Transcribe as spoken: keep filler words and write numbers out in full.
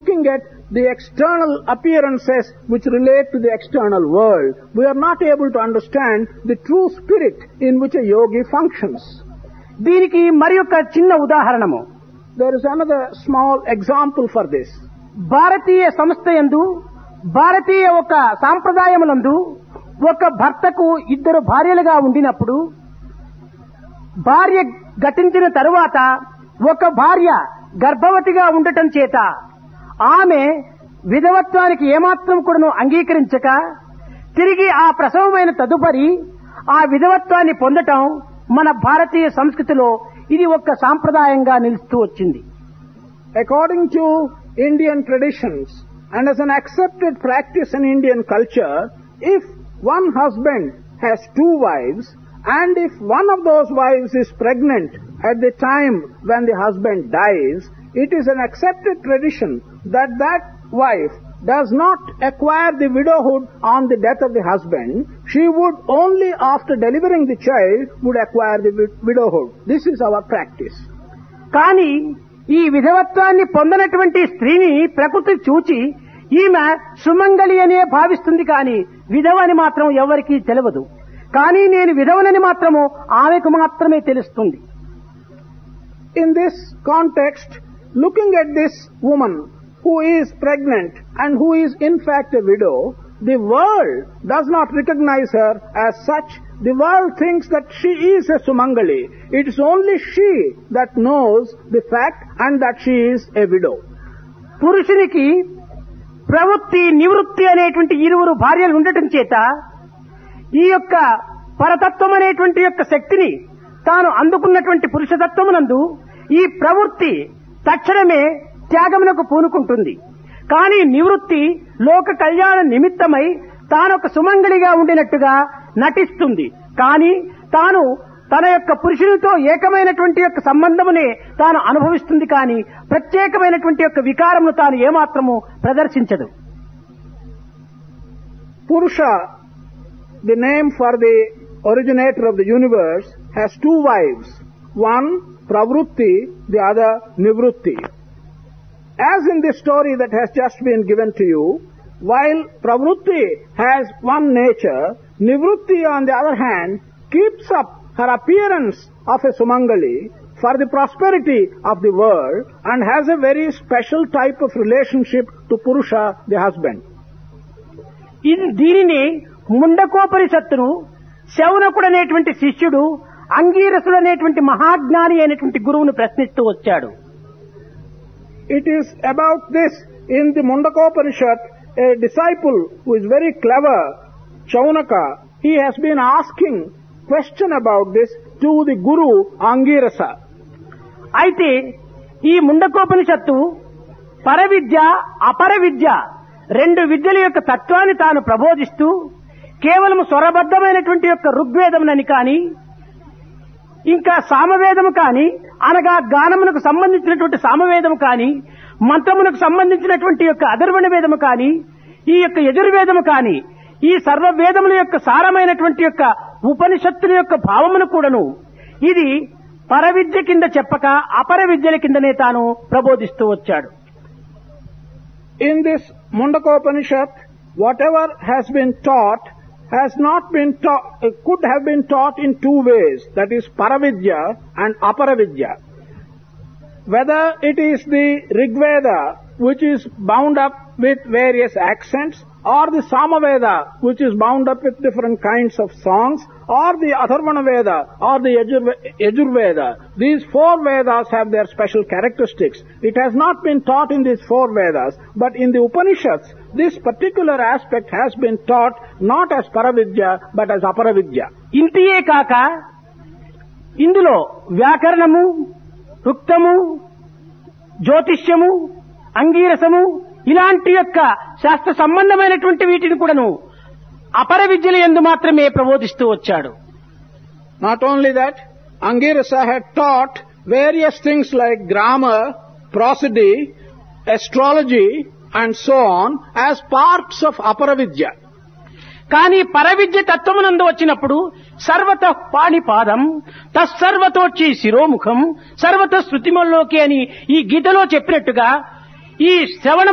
looking at the external appearances which relate to the external world, we are not able to understand the true spirit in which a yogi functions. దీనికి మరి ఒక చిన్న ఉదాహరణము. There is another small example for this. భారతీయ సంస్థ యందు భారతీయ ఒక సాంప్రదాయములందు ఒక భర్తకు ఇద్దరు భార్యలుగా ఉండినప్పుడు భార్య గతించిన తరువాత ఒక భార్య గర్భవతిగా ఉండటం చేత ఆమె విధవత్వానికి ఏమాత్రం కూడాను అంగీకరించక తిరిగి ఆ ప్రసవమైన తదుపరి ఆ విధవత్వాన్ని పొందటం మన భారతీయ సంస్కృతిలో ఇది ఒక సాంప్రదాయంగా నిలుస్తూ వచ్చింది. According to Indian traditions and as an accepted practice in Indian culture, if one husband has two wives and if one of those wives is pregnant at the time when the husband dies, it is an accepted tradition that that wife does not acquire the widowhood on the death of the husband. She would only after delivering the child would acquire the widowhood. This is our practice. కానీ ఈ విధవత్వాన్ని పొందనటువంటి స్త్రీని ప్రకృతి చూచి ఈమె సుమంగళి అనే భావిస్తుంది, కానీ విధవని మాత్రం ఎవరికీ తెలియదు. కానీ నేను విధవనని మాత్రము ఆమెకు మాత్రమే తెలుస్తుంది. In this context, looking at this woman who is pregnant and who is in fact a widow, the world does not recognize her as such. The world thinks that she is a Sumangali. It is only she that knows the fact and that she is a widow. పురుషునికి ప్రవృత్తి నివృత్తి అనేటువంటి ఇరువురు భార్యలు ఉండటం చేత ఈ యొక్క పరతత్వం అనేటువంటి యొక్క శక్తిని తాను అందుకున్నటువంటి పురుషతత్వమునందు ఈ ప్రవృత్తి తక్షణమే త్యాగమునకు పూనుకుంటుంది. కానీ నివృత్తి లోక కళ్యాణ నిమిత్తమై తానొక సుమంగళిగా ఉండినట్టుగా నటిస్తుంది. కానీ తాను తన యొక్క పురుషునితో ఏకమైనటువంటి యొక్క సంబంధమునే తాను అనుభవిస్తుంది, కానీ ప్రత్యేకమైనటువంటి యొక్క వికారమును తాను ఏమాత్రము ప్రదర్శించదు. Purusha, the name for the originator of the universe, has two wives. One Pravrutti, the other Nivrutti. As in the story that has just been given to you, while Pravrutti has one nature, Nivrutti on the other hand keeps up her appearance of a Sumangali for the prosperity of the world and has a very special type of relationship to Purusha, the husband. ఇది దీనిని ముండకోపనిషత్తును శౌనకుడు అనేటువంటి శిష్యుడు అంగీరసుడు అనేటువంటి మహాజ్ఞాని అయినటువంటి గురువును ప్రశ్నిస్తూ వచ్చాడు. It is about this in the Mundakopanishad, a disciple who is very clever, Chaunaka, he has been asking question about this to the Guru Angirasa. అయితే ఈ ముండకోపనిషత్తు పరవిద్య అపర విద్య రెండు విద్యల యొక్క తత్వాన్ని తాను ప్రబోధిస్తూ కేవలం స్వరబద్ధమైనటువంటి యొక్క ఋగ్వేదమునని కానీ ఇంకా సామవేదము కానీ అనగా గానమునకు సంబంధించినటువంటి సామవేదము కానీ మంత్రమునకు సంబంధించినటువంటి యొక్క అధర్వణ వేదము కానీ ఈ యొక్క యజుర్వేదము కానీ ఈ సర్వ వేదముల యొక్క సారమైనటువంటి యొక్క ఉపనిషత్తుల యొక్క భావమును కూడాను ఇది పరవిద్య కింద చెప్పక అపర విద్యల కిందనే తాను ప్రబోధిస్తూ వచ్చాడు. In this Mundakopanishad, whatever has been taught has not been taught, could have been taught in two ways, that is Paravidya and Aparavidya. Whether it is the Rigveda, which is bound up with various accents, or the Samaveda, which is bound up with different kinds of songs, or the Atharvana Veda, or the Yajurveda. These four Vedas have their special characteristics. It has not been taught in these four Vedas, but in the Upanishads, this particular aspect has been taught not as Paravidya, but as Aparavidya. ఇంటియే కాక ఇందులో వ్యాకరణము, రుక్తము, జ్యోతిష్యము, అంగీరసము ఇలాంటి యొక్క శాస్త్ర సంబంధమైనటువంటి వీటిని కూడాను అపర విద్యల యందు మాత్రమే ప్రబోధిస్తూ వచ్చాడు. Not only that, Angirasa had taught various things like grammar, prosody, astrology and so on as parts of Aparavidya. కానీ పరవిద్య తత్వమునందు వచ్చినప్పుడు సర్వత పాణిపాదం తస్సర్వతోచి శిరోముఖం సర్వత శృతిమల్లోకి అని ఈ గీతలో చెప్పినట్టుగా ఈ శ్రవణ